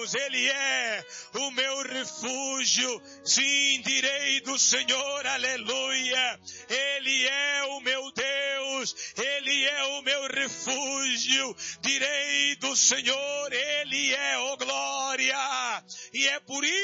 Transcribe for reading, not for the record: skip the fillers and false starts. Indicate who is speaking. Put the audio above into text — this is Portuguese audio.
Speaker 1: Deus, Ele é o meu refúgio. Sim, direi do Senhor, aleluia. Ele é o meu Deus, Ele é o meu refúgio. Direi do Senhor, Ele é, oh glória. E é por isso